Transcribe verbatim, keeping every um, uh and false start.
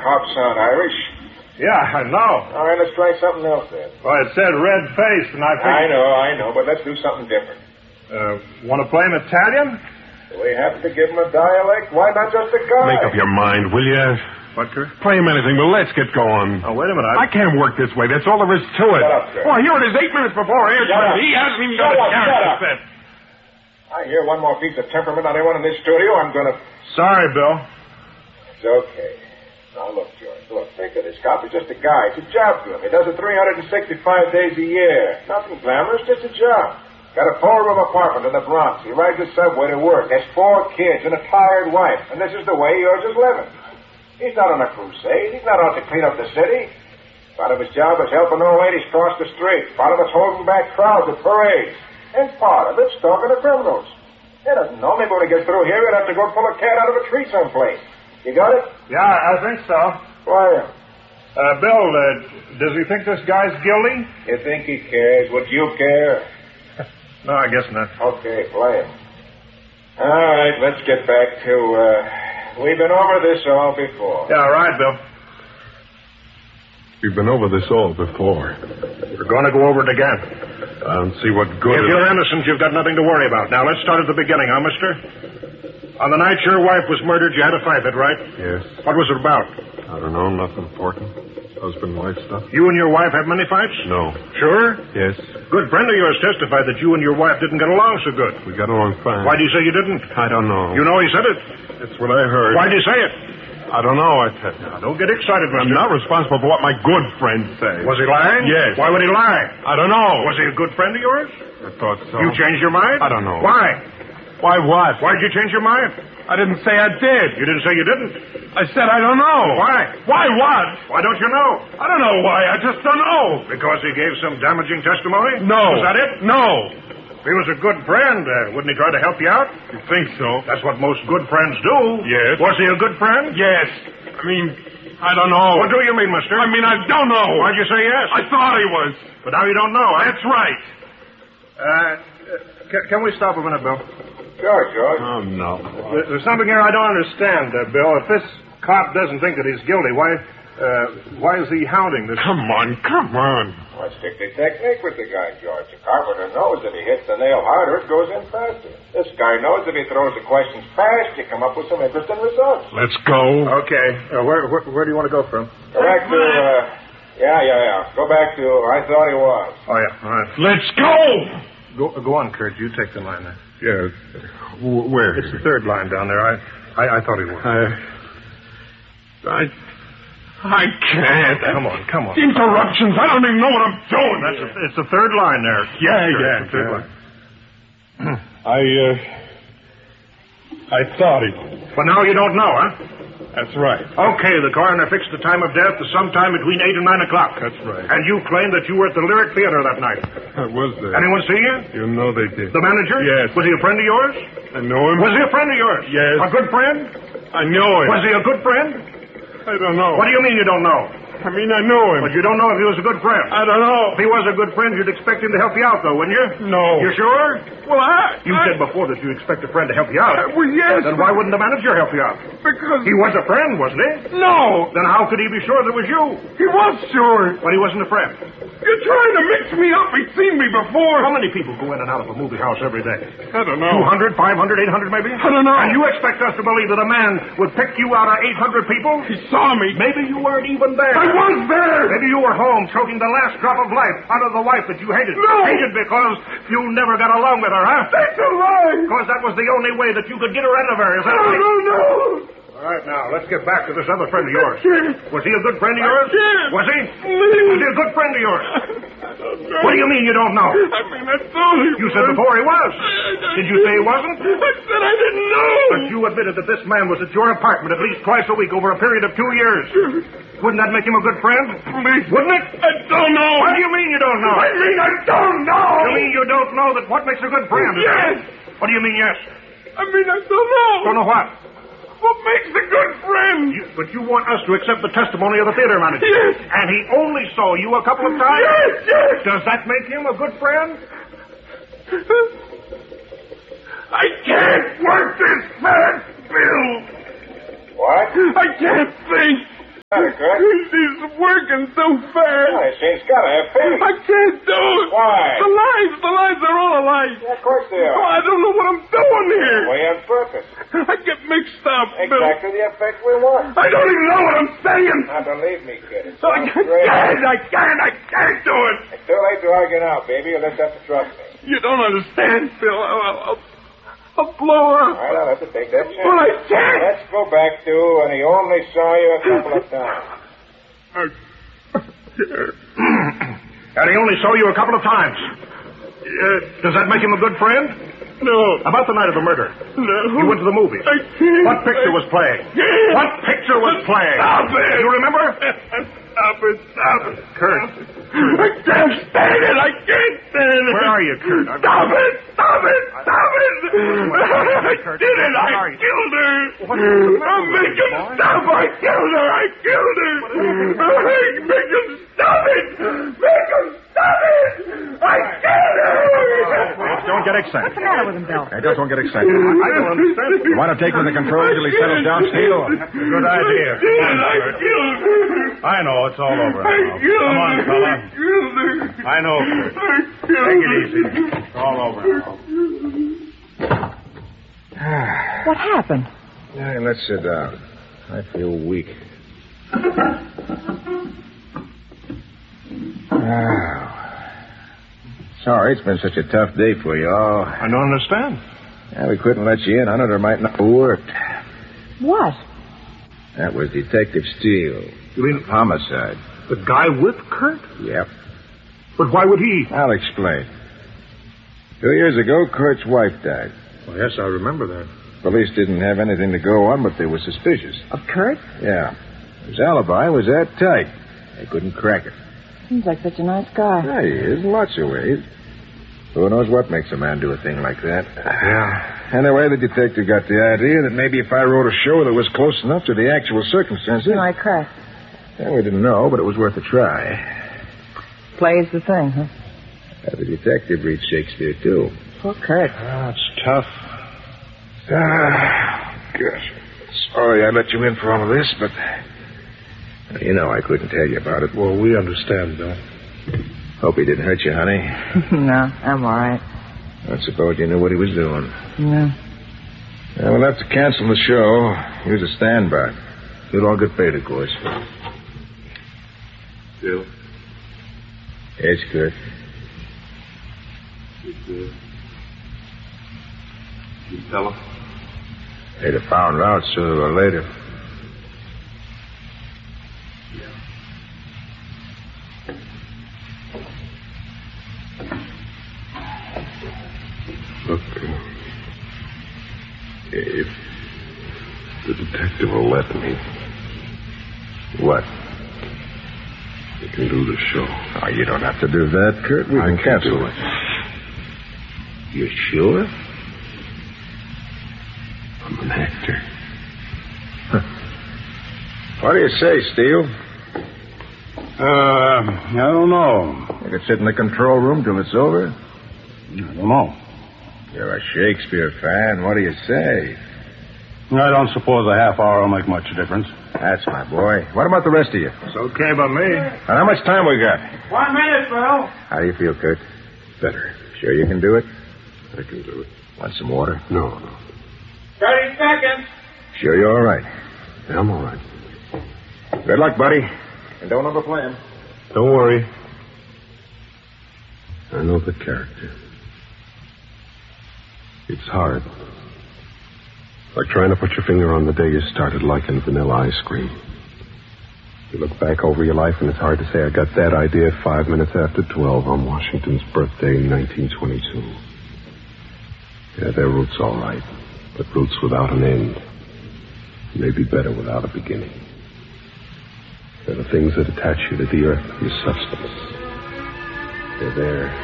cops sound Irish. Yeah, I know. All right, let's try something else then. Well, it said red face, and I I figured... know, I know, but let's do something different. Uh, want to play him Italian? Do we have to give him a dialect? Why not just a guy? Make up your mind, will you? What, Kurt? Play him anything, but let's get going. Oh, wait a minute. I can't work this way. That's all there is to it. Shut up, Kurt. Well, here it is, eight minutes before air Shut up. He hasn't even Shut got a up, chance shut to up. set. I hear one more piece of temperament on anyone in this studio, I'm going to... Sorry, Bill. It's okay. Now, look, George, look, think of this. Cop is just a guy. It's a job for him. He does it three hundred sixty-five days a year. Nothing glamorous, just a job. Got a four-room apartment in the Bronx. He rides the subway to work. Has four kids and a tired wife. And this is the way yours is living. He's not on a crusade. He's not out to clean up the city. Part of his job is helping old ladies cross the street. Part of it's holding back crowds at parades. And part of it's stalking the criminals. He doesn't know. Maybe when he gets through here, he'll have to go pull a cat out of a tree someplace. You got it? Yeah, I think so. Why? Uh, Bill, uh, does he think this guy's guilty? You think he cares? Would you care? No, I guess not. Okay, play him. All right, let's get back to, uh, we've been over this all before. Yeah, right, Bill. We've been over this all before. We're going to go over it again. I don't see what good... If it- you're innocent, you've got nothing to worry about. Now, let's start at the beginning, huh, mister? On the night your wife was murdered, you had a fight, that right? Yes. What was it about? I don't know, nothing important. Husband-wife stuff. You and your wife have many fights? No. Sure? Yes. Good friend of yours testified that you and your wife didn't get along so good. We got along fine. Why'd you say you didn't? I don't know. You know he said it. That's what I heard. Why'd you say it? I don't know, I tell you. Now, don't get excited, I'm mister. not responsible for what my good friends say. Was he lying? Yes. Why would he lie? I don't know. Was he a good friend of yours? I thought so. You changed your mind? I don't know. Why? Why what? Why'd you change your mind? I didn't say I did. You didn't say you didn't. I said I don't know. Why? Why what? Why don't you know? I don't know why. I just don't know. Because he gave some damaging testimony? No. Was that it? No. If he was a good friend, uh, wouldn't he try to help you out? You think so? That's what most good friends do. Yes. Was he a good friend? Yes. I mean, I don't know. What do you mean, mister? I mean, I don't know. Why'd you say yes? I thought he was. But now you don't know, huh? That's right. Uh, can, can we stop a minute, Bill? Sure, George. Oh, no. There- There's something here I don't understand, uh, Bill. If this cop doesn't think that he's guilty, why, uh, why is he hounding this? Come on, come on. Well, it's strictly technique with the guy, George. The carpenter knows if he hits the nail harder, it goes in faster. This guy knows if he throws the questions fast, you come up with some interesting results. Let's go. Okay. Uh, where, where where do you want to go from? Go back to, uh, yeah, yeah, yeah. Go back to, I thought he was. Oh yeah. All right. Let's go. Go go on, Kurt. You take the line there. Yeah. W- where? It's the third line down there. I I, I thought he was. I... I... I can't. Come on, come on. Interruptions. I don't even know what I'm doing. That's a, it's the third line there. Yeah, Sure, yeah, it's the third yeah. line. I, uh... I thought he was. But now you don't know, huh? That's right. Okay, the coroner fixed the time of death to sometime between eight and nine o'clock. That's right. And you claim that you were at the Lyric Theater that night. I was there. Anyone see you? You know they did. The manager? Yes. Was he a friend of yours? I know him. Was he a friend of yours? Yes. A good friend? I know him. Was he a good friend? I don't know. What do you mean you don't know? I mean, I know him. But you don't know if he was a good friend. I don't know. If he was a good friend, you'd expect him to help you out, though, wouldn't you? No. You sure? Well, I... You I, said before that you expect a friend to help you out. Uh, well, yes. Then why wouldn't the manager help you out? Because... He was a friend, wasn't he? No. Then how could he be sure that it was you? He was sure. But he wasn't a friend. You're trying to mix me up. He's seen me before. How many people go in and out of a movie house every day? I don't know. two hundred, five hundred, eight hundred maybe? I don't know. And you expect us to believe that a man would pick you out of eight hundred people? He saw me. Maybe you weren't even there. I was there. Maybe you were home choking the last drop of life out of the wife that you hated. No. Hated because you never got along with her, huh? That's a lie. Because that was the only way that you could get rid of her, is that No, right? no, no. All right, now, let's get back to this other friend of yours. can't. Was he a good friend of yours? can't. Was he? Please. Was he a good friend of yours? I don't know. What do you mean you don't know? I mean, I thought he You was. said before he was. Did you say he wasn't? I said I didn't know. But you admitted that this man was at your apartment at least twice a week over a period of two years. Wouldn't that make him a good friend? Please. Wouldn't it? I don't know. What do you mean you don't know? I mean, I don't know. You mean you don't know that what makes a good friend? is Yes. that- What do you mean, yes? I mean, I don't know. Don't know what? What makes a good friend? You, but you want us to accept the testimony of the theater manager. Yes. And he only saw you a couple of times? Yes, yes. Does that make him a good friend? I can't work this fast, Bill. What? I can't think. Kurt? He's working so fast. Oh, this thing's got to have faith. I can't do it. Why? The lights, the lights are all alight. Yeah, of course they are. Oh, I don't know what I'm doing here. Way on purpose. I get mixed up, Bill. Exactly the effect we want. I don't even know what I'm saying. Now, believe me, kid. It's I can't, I can't, I can't do it. It's too late to argue now, baby. You'll just have to trust me. You don't understand, Phil. I'll, I'll, I'll blow up. All right, I'll have to take that chance. Well, I can't. Let's go back to, and he only saw you a couple of times. And he only saw you a couple of times. Uh, does that make him a good friend? No. About the night of the murder. No. You went to the movies. I can't. What picture was playing? can't. What picture was playing? Stop it. You remember? Stop it, stop it. Kurt. I can't stand it. I can't stand it. Where are you, Kurt? I'm- Stop it. Stop it. Stop it. I Kurt, did it. where I are you? killed her. What is the matter I'll with make you, him boy? stop. I killed her. I killed her. I make him stop it. Make him stop it. I killed her. Don't get excited. What's the matter with him, Bill? Hey, just don't get excited. I don't understand. You want to take him to the control until he settles down, Steele? Good idea. I killed her. I know, it's all over I now. killed Come on, her. fella. I killed her. I know, Kurt. I killed Take it her. easy. It's all over now. What happened? Hey, let's sit down. I feel weak. Oh. Sorry, it's been such a tough day for you all. I don't understand. Yeah, we couldn't let you in on it or might not have worked. What? That was Detective Steele. You mean Homicide. the guy with Kurt? Yep. But why would he? I'll explain. Two years ago, Kurt's wife died. Well, yes, I remember that. Police didn't have anything to go on, but they were suspicious. Of Kurt? Yeah. His alibi was that tight. They couldn't crack it. Seems like such a nice guy. Yeah, he is in lots of ways. Who knows what makes a man do a thing like that? Yeah. Anyway, the detective got the idea that maybe if I wrote a show that was close enough to the actual circumstances... You like crack. Yeah, we didn't know, but it was worth a try. Play's the thing, huh? Uh, the detective reads Shakespeare, too. Poor Kurt. Ah, it's tough. Ah, gosh. Sorry I let you in for all of this, but... You know I couldn't tell you about it. Well, we understand, Bill. Hope he didn't hurt you, honey. No, I'm all right. I suppose you knew what he was doing. No. Yeah, we'll have to cancel the show. Use a standby. You'll all get paid, of course. Bill? Yes, Kurt. You, you tell him? They'd have found out sooner or later. Look, uh, if the detective will let me, What? he can do the show. Oh, you don't have to do that, Kurt. We I can can cancel do it. You sure? I'm an actor. What do you say, Steele? Uh, I don't know. You could sit in the control room till it's over? I don't know. You're a Shakespeare fan. What do you say? I don't suppose a half hour will make much difference. That's my boy. What about the rest of you? It's okay by me. And how much time we got? One minute, Bill. How do you feel, Kurt? Better. Sure you can do it? I can do it. Want some water? No, no. Thirty seconds. Sure you're all right. Yeah, I'm all right. Good luck, buddy. And don't overplay him. Don't worry. I know the character. It's hard. Like trying to put your finger on the day you started liking vanilla ice cream. You look back over your life and it's hard to say I got that idea at five minutes after twelve on Washington's birthday in nineteen twenty-two. Yeah, their roots all right, but roots without an end. Maybe better without a beginning. They're the things that attach you to the earth, your substance. They're there